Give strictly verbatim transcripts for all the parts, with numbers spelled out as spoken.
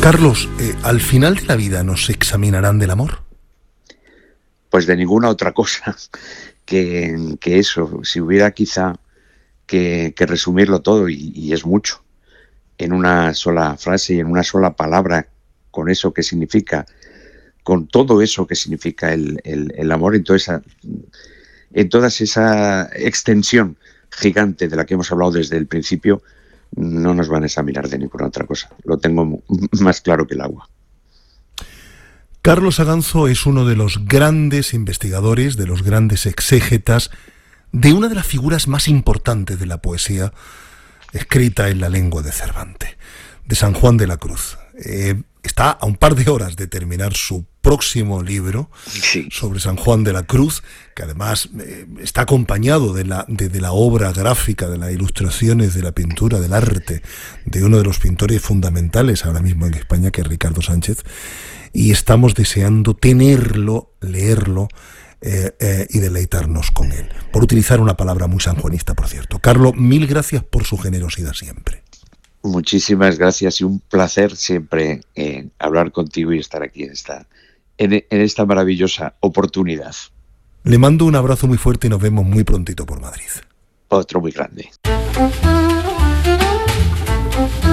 Carlos, eh, ¿al final de la vida nos examinarán del amor? Pues de ninguna otra cosa que, que eso. Si hubiera quizá que, que resumirlo todo, y, y es mucho, en una sola frase y en una sola palabra, con eso que significa, con todo eso que significa el, el, el amor, en toda, esa, en toda esa extensión gigante de la que hemos hablado desde el principio, no nos van a examinar de ninguna otra cosa. Lo tengo más claro que el agua. Carlos Aganzo es uno de los grandes investigadores, de los grandes exégetas, de una de las figuras más importantes de la poesía escrita en la lengua de Cervantes, de San Juan de la Cruz. Eh, está a un par de horas de terminar su próximo libro, sí, sobre San Juan de la Cruz, que además eh, está acompañado de la, de, de la obra gráfica, de las ilustraciones, de la pintura, del arte, de uno de los pintores fundamentales ahora mismo en España, que es Ricardo Sánchez, y estamos deseando tenerlo, leerlo, Eh, eh, y deleitarnos con él, por utilizar una palabra muy sanjuanista, por cierto. Carlos, mil gracias por su generosidad siempre. Muchísimas gracias y un placer siempre eh, hablar contigo y estar aquí en esta, en, en esta maravillosa oportunidad. Le mando un abrazo muy fuerte y nos vemos muy prontito por Madrid. Otro muy grande.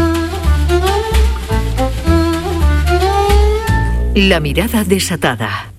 La mirada desatada.